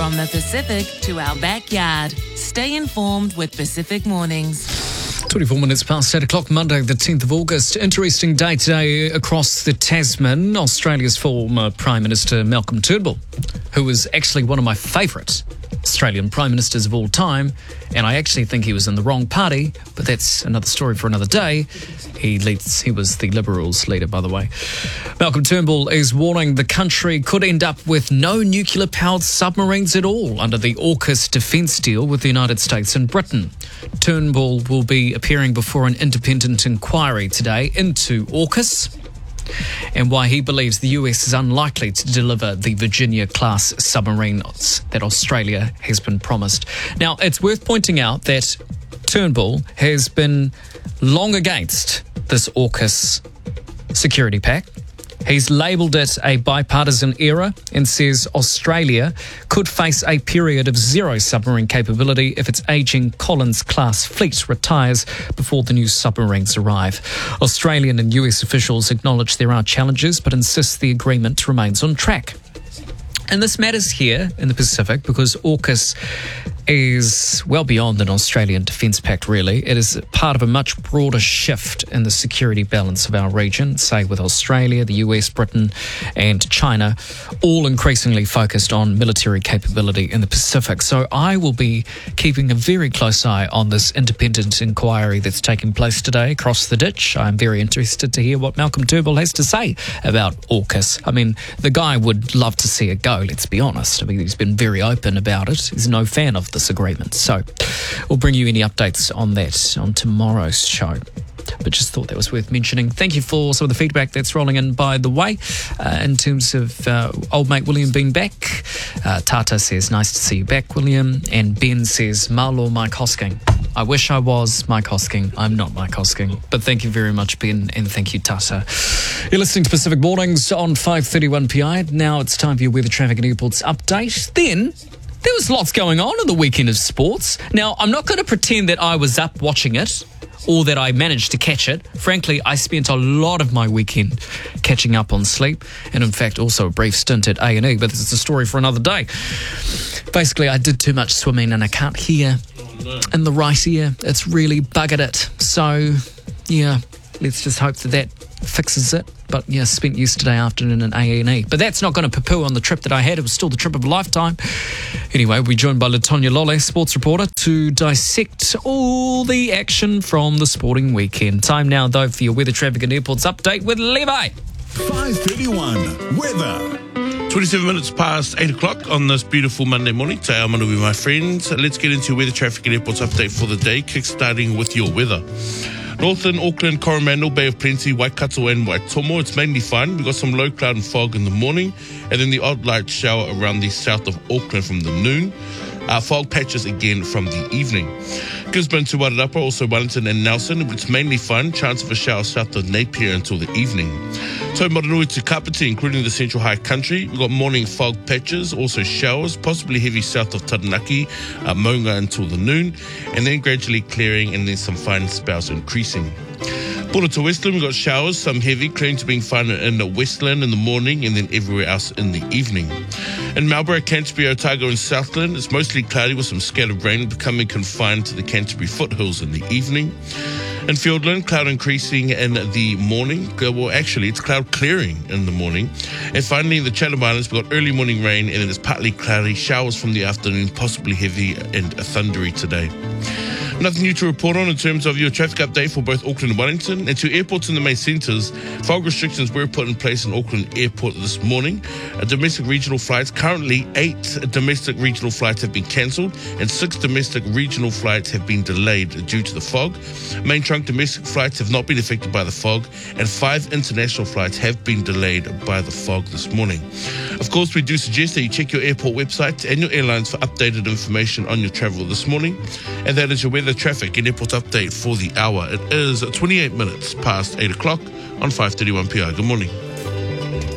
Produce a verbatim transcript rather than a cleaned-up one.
From the Pacific to our backyard. Stay informed with Pacific Mornings. twenty-four minutes past eight o'clock, Monday the tenth of August. Interesting day today across the Tasman. Australia's former Prime Minister Malcolm Turnbull, who was actually one of my favourite Australian Prime Ministers of all time, and I actually think he was in the wrong party, but that's another story for another day. He leads, he was the Liberals leader, by the way. Malcolm Turnbull is warning the country could end up with no nuclear-powered submarines at all under the AUKUS defence deal with the United States and Britain. Turnbull will be appearing before an independent inquiry today into AUKUS and why he believes the U S is unlikely to deliver the Virginia-class submarines that Australia has been promised. Now, it's worth pointing out that Turnbull has been long against this AUKUS security pact. He's labelled it a bipartisan era and says Australia could face a period of zero submarine capability if its ageing Collins-class fleet retires before the new submarines arrive. Australian and U S officials acknowledge there are challenges but insist the agreement remains on track. And this matters here in the Pacific because AUKUS is well beyond an Australian defence pact, really. It is part of a much broader shift in the security balance of our region, say with Australia, the U S, Britain and China, all increasingly focused on military capability in the Pacific. So I will be keeping a very close eye on this independent inquiry that's taking place today across the ditch. I'm very interested to hear what Malcolm Turnbull has to say about AUKUS. I mean, the guy would love to see it go, let's be honest. I mean, he's been very open about it. He's no fan of this agreement. So we'll bring you any updates on that on tomorrow's show. But just thought that was worth mentioning. Thank you for some of the feedback that's rolling in, by the way, uh, in terms of uh, old mate William being back. Uh, Tata says, nice to see you back, William. And Ben says, Marlo Mike Hosking. I wish I was Mike Hosking. I'm not Mike Hosking. But thank you very much, Ben, and thank you, Tata. You're listening to Pacific Mornings on five thirty-one P I. Now it's time for your weather, traffic and airports update. Then there was lots going on in the weekend of sports. Now, I'm not going to pretend that I was up watching it or that I managed to catch it. Frankly, I spent a lot of my weekend catching up on sleep and, in fact, also a brief stint at A and E, but this is a story for another day. Basically, I did too much swimming and I can't hear in the right ear. It's really buggered it. So, yeah, let's just hope that that fixes it. But yeah, spent yesterday afternoon in A and E. But that's not going to poo-poo on the trip that I had. It was still the trip of a lifetime. Anyway, we're joined by Latonya Lole, sports reporter, to dissect all the action from the sporting weekend. Time now, though, for your weather, traffic and airports update with Levi. five thirty-one weather. twenty-seven minutes past eight o'clock on this beautiful Monday morning. Te ao manawi, my friends. Let's get into your weather, traffic and airports update for the day, kick-starting with your weather. Northern Auckland, Coromandel, Bay of Plenty, Waikato and Waitomo. It's mainly fine. We've got some low cloud and fog in the morning, and then the odd light shower around the south of Auckland from the noon. Uh, fog patches again from the evening. Gisborne to Wairarapa, also Wellington and Nelson. It's mainly fun. Chance of a shower south of Napier until the evening. So Moronui to Kapiti, including the Central High Country. We've got morning fog patches, also showers, possibly heavy south of Taranaki, uh, Maunga until the noon, and then gradually clearing and then some fine spells increasing. Puna to Westland, we've got showers, some heavy, clearing to being fine in the Westland in the morning and then everywhere else in the evening. In Marlborough, Canterbury, Otago and Southland, it's mostly cloudy with some scattered rain becoming confined to the Canterbury foothills in the evening. In Fiordland, cloud increasing in the morning. Well, actually, it's cloud clearing in the morning. And finally, in the Chatham Islands, we've got early morning rain and then it's partly cloudy, showers from the afternoon, possibly heavy and thundery today. Nothing new to report on in terms of your traffic update for both Auckland and Wellington. And to airports in the main centres, fog restrictions were put in place in Auckland Airport this morning. Uh, domestic regional flights, currently eight domestic regional flights have been cancelled and six domestic regional flights have been delayed due to the fog. Main trunk domestic flights have not been affected by the fog and five international flights have been delayed by the fog this morning. Of course, we do suggest that you check your airport website and your airlines for updated information on your travel this morning. And that is your weather, traffic and airport update for the hour. It is twenty-eight minutes past eight o'clock on five thirty-one P I. Good morning.